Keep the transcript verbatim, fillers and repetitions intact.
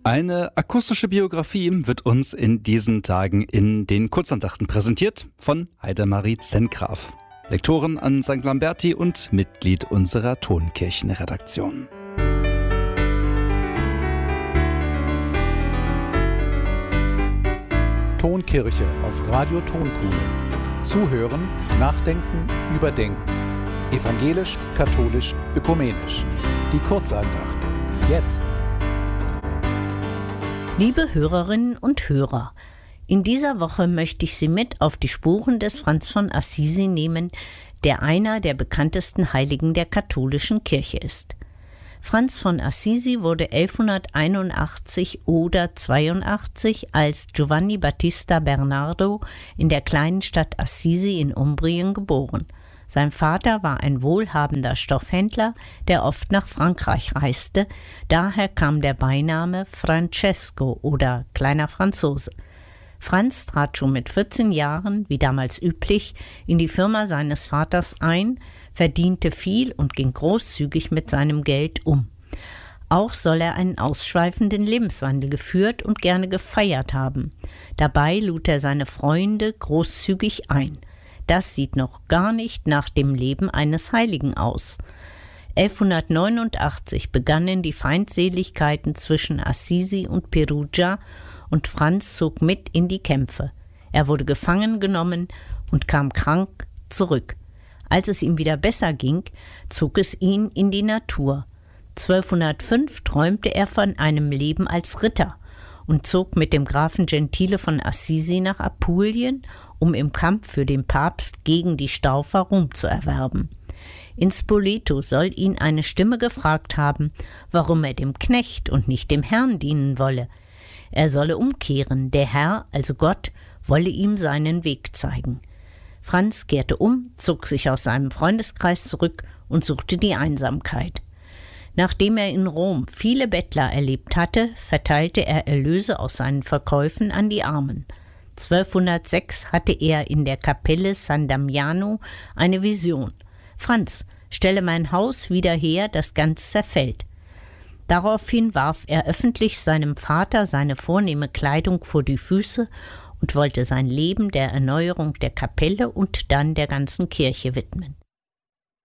Eine akustische Biografie wird uns in diesen Tagen in den Kurzandachten präsentiert von Heidemarie Zengraf, Lektorin an Sankt Lamberti und Mitglied unserer Tonkirchenredaktion. Tonkirche auf Radio Tonkuhle. Zuhören, nachdenken, überdenken. Evangelisch, katholisch, ökumenisch. Die Kurzandacht. Jetzt. Liebe Hörerinnen und Hörer, in dieser Woche möchte ich Sie mit auf die Spuren des Franz von Assisi nehmen, der einer der bekanntesten Heiligen der katholischen Kirche ist. Franz von Assisi wurde elfhunderteinundachtzig oder zweiundachtzig als Giovanni Battista Bernardo in der kleinen Stadt Assisi in Umbrien geboren. Sein Vater war ein wohlhabender Stoffhändler, der oft nach Frankreich reiste. Daher kam der Beiname Francesco oder kleiner Franzose. Franz trat schon mit vierzehn Jahren, wie damals üblich, in die Firma seines Vaters ein, verdiente viel und ging großzügig mit seinem Geld um. Auch soll er einen ausschweifenden Lebenswandel geführt und gerne gefeiert haben. Dabei lud er seine Freunde großzügig ein. Das sieht noch gar nicht nach dem Leben eines Heiligen aus. elfhundertneunundachtzig begannen die Feindseligkeiten zwischen Assisi und Perugia und Franz zog mit in die Kämpfe. Er wurde gefangen genommen und kam krank zurück. Als es ihm wieder besser ging, zog es ihn in die Natur. zwölfhundertfünf träumte er von einem Leben als Ritter und zog mit dem Grafen Gentile von Assisi nach Apulien, um im Kampf für den Papst gegen die Staufer Ruhm zu erwerben. In Spoleto soll ihn eine Stimme gefragt haben, warum er dem Knecht und nicht dem Herrn dienen wolle. Er solle umkehren, der Herr, also Gott, wolle ihm seinen Weg zeigen. Franz kehrte um, zog sich aus seinem Freundeskreis zurück und suchte die Einsamkeit. Nachdem er in Rom viele Bettler erlebt hatte, verteilte er Erlöse aus seinen Verkäufen an die Armen. zwölfhundertsechs hatte er in der Kapelle San Damiano eine Vision. Franz, stelle mein Haus wieder her, das ganz zerfällt. Daraufhin warf er öffentlich seinem Vater seine vornehme Kleidung vor die Füße und wollte sein Leben der Erneuerung der Kapelle und dann der ganzen Kirche widmen.